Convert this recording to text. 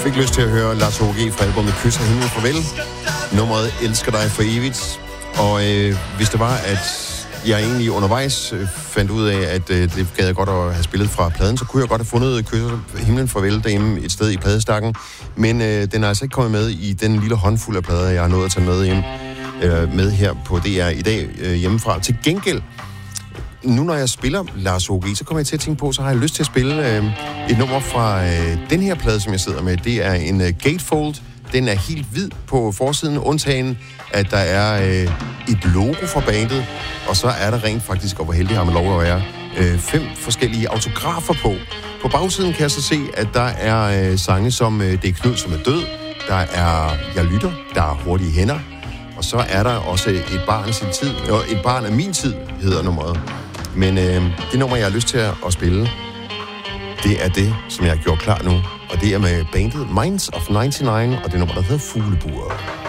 Fik lyst til at høre Lars H.G. fra albumet Kys og Himmel Farvel. Nummeret Elsker dig for evigt. Og hvis det var, at jeg egentlig undervejs fandt ud af, at det gad jeg godt at have spillet fra pladen, så kunne jeg godt have fundet Kys og Himlen Farvel derhjemme et sted i pladestakken. Men den er altså ikke kommet med i den lille håndfuld af plader, jeg har nået at tage med hjem med her på DR i dag hjemmefra. Til gengæld, nu når jeg spiller Lars H.G., så kommer jeg til at tænke på, så har jeg lyst til at spille et nummer fra den her plade, som jeg sidder med. Det er en gatefold. Den er helt hvid på forsiden, undtagen at der er et logo fra bandet, og så er der rent faktisk, og hvor heldig har man lov at være, 5 forskellige autografer på. På bagsiden kan jeg så se, at der er sange som Det er Knud, som er død, der er Jeg lytter, der er Hurtige hænder, og så er der også Et barn af sin tid, Et barn af min tid, hedder nummeret. Men det nummer, jeg har lyst til at spille, det er det, som jeg har gjort klar nu. Og det er med bandet Minds of 99, og det nummer, der hedder Fuglebur.